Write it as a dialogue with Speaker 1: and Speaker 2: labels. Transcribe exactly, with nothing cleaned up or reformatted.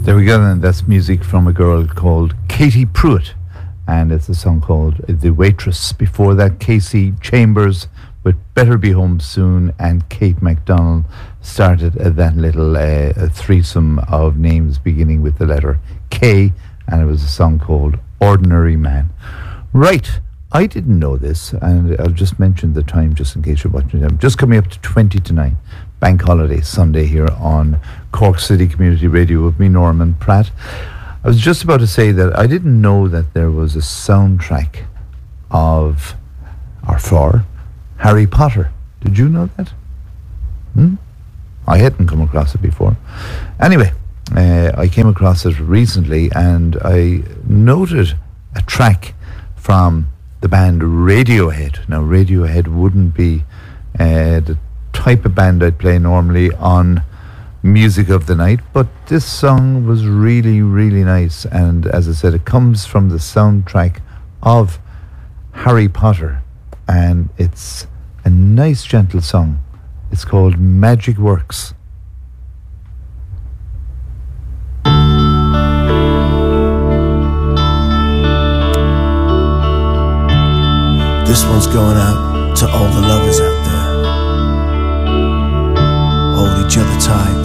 Speaker 1: There we go then. That's music from a girl called Katie Pruitt, and it's a song called The Waitress. Before that, Casey Chambers with Better Be Home Soon, and Kate MacDonald started uh, that little uh, threesome of names beginning with the letter K, and it was a song called Ordinary Man. Right, I didn't know this, and I'll just mention the time just in case you're watching. I'm just coming up to twenty to nine. Bank holiday Sunday here on Cork City Community Radio with me, Norman Pratt. I was just about to say that I didn't know that there was a soundtrack of, or for, Harry Potter. Did you know that? Hmm? I hadn't come across it before. Anyway, uh, I came across it recently, and I noted a track from the band Radiohead. Now, Radiohead wouldn't be uh, the type of band I'd play normally on Music of the Night, but this song was really, really nice, and as I said, it comes from the soundtrack of Harry Potter, and it's a nice, gentle song. It's called Magic Works.
Speaker 2: This one's going out to all the lovers out there. Hold each other tight.